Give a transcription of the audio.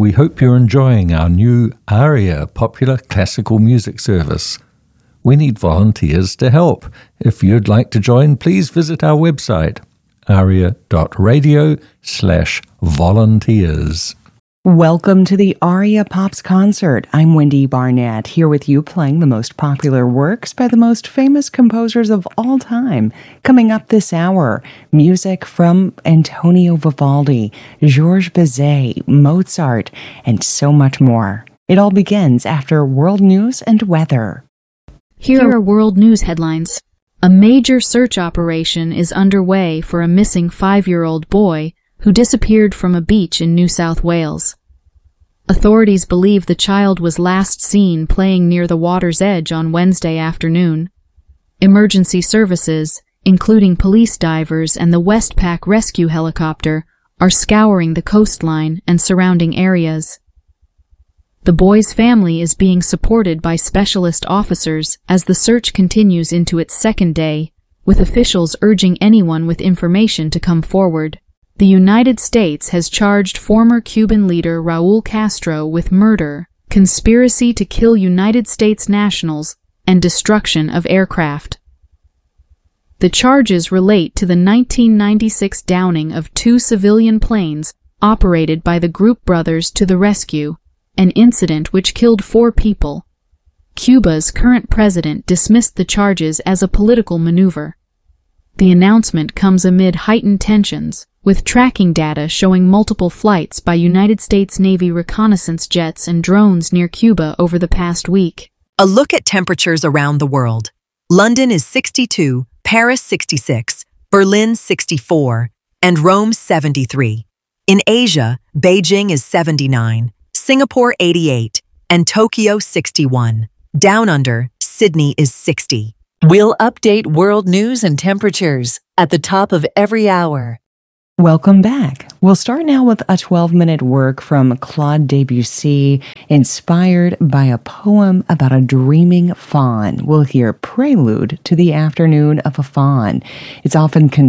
We hope you're enjoying our new ARIA popular classical music service. We need volunteers to help. If you'd like to join, please visit our website, aria.radio/volunteers. Welcome to the Aria Pops Concert. I'm Wendy Barnett, here with you playing the most popular works by the most famous composers of all time. Coming up this hour, music from Antonio Vivaldi, Georges Bizet, Mozart, and so much more. It all begins after world news and weather. Here are world news headlines. A major search operation is underway for a missing 5-year-old boy who disappeared from a beach in New South Wales. Authorities believe the child was last seen playing near the water's edge on Wednesday afternoon. Emergency services, including police divers and the Westpac rescue helicopter, are scouring the coastline and surrounding areas. The boy's family is being supported by specialist officers as the search continues into its second day, with officials urging anyone with information to come forward. The United States has charged former Cuban leader Raúl Castro with murder, conspiracy to kill United States nationals, and destruction of aircraft. The charges relate to the 1996 downing of 2 civilian planes operated by the Group Brothers to the Rescue, an incident which killed 4 people. Cuba's current president dismissed the charges as a political maneuver. The announcement comes amid heightened tensions, with tracking data showing multiple flights by United States Navy reconnaissance jets and drones near Cuba over the past week. A look at temperatures around the world. London is 62, Paris 66, Berlin 64, and Rome 73. In Asia, Beijing is 79, Singapore 88, and Tokyo 61. Down under, Sydney is 60. We'll update world news and temperatures at the top of every hour. Welcome back. We'll start now with a 12-minute work from Claude Debussy, inspired by a poem about a dreaming fawn. We'll hear Prelude to the Afternoon of a Faun. It's often